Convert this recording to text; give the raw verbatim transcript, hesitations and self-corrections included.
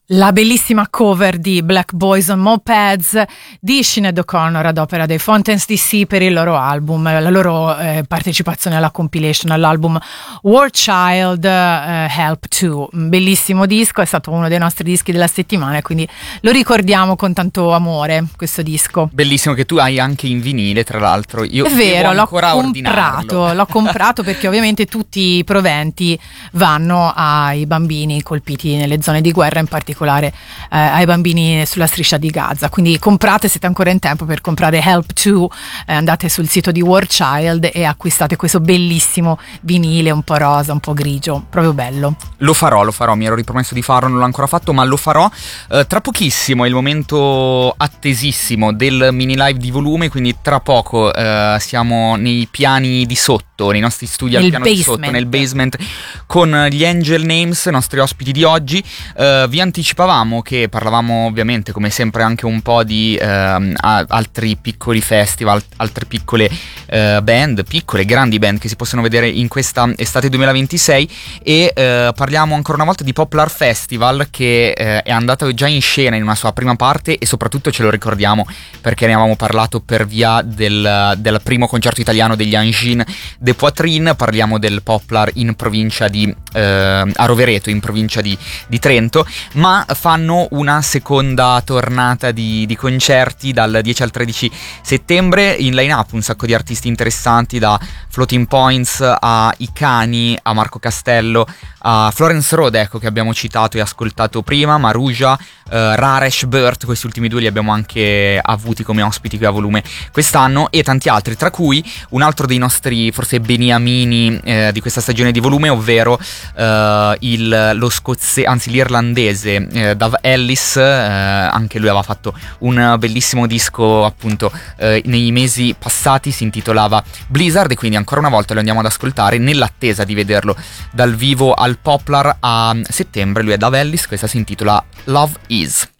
La bellissima cover di Black Boys on Mopeds di Sinead O'Connor ad opera dei Fountains D C per il loro album, la loro eh, partecipazione alla compilation, all'album War Child eh, Help To. Bellissimo disco, è stato uno dei nostri dischi della settimana e quindi lo ricordiamo con tanto amore, questo disco. Bellissimo, che tu hai anche in vinile, tra l'altro. Io è vero, l'ho ancora comprato, l'ho comprato perché ovviamente tutti i proventi vanno ai bambini colpiti nelle zone di guerra, in particolare Eh, ai bambini sulla striscia di Gaza. Quindi comprate, siete ancora in tempo per comprare Help To, eh, andate sul sito di War Child e acquistate questo bellissimo vinile un po' rosa, un po' grigio, proprio bello. Lo farò, lo farò, mi ero ripromesso di farlo, non l'ho ancora fatto, ma lo farò eh, tra pochissimo. È il momento attesissimo del mini live di volume, quindi tra poco eh, siamo nei piani di sotto, nei nostri studi al nel piano basement. di sotto, nel basement, con gli Angel Names, i nostri ospiti di oggi. Eh, vi anticipavamo che parlavamo ovviamente come sempre anche un po' di eh, altri piccoli festival, altre piccole eh, band, piccole, grandi band che si possono vedere in questa estate duemilaventisei, e eh, parliamo ancora una volta di Poplar Festival, che eh, è andato già in scena in una sua prima parte, e soprattutto ce lo ricordiamo perché ne avevamo parlato per via del, del primo concerto italiano degli Angin de Poitrine. Parliamo del Poplar in provincia di eh, a Rovereto, in provincia di, di Trento, ma fanno una seconda tornata di, di concerti dal dieci al tredici settembre. In line-up un sacco di artisti interessanti, da Floating Points a I Cani, a Marco Castello, a Florence Road, ecco, che abbiamo citato e ascoltato prima, Maruja, eh, Raresh, Burt. Questi ultimi due li abbiamo anche avuti come ospiti qui a volume quest'anno, e tanti altri, tra cui un altro dei nostri forse beniamini eh, di questa stagione di volume, ovvero eh, il, lo scozzese, anzi l'irlandese eh, Dave Ellis. eh, anche lui aveva fatto un bellissimo disco appunto eh, nei mesi passati, si intitolava Blizzard, e quindi ancora una volta lo andiamo ad ascoltare nell'attesa di vederlo dal vivo al Poplar a settembre. Lui è Dave Ellis, questa si intitola Love Is.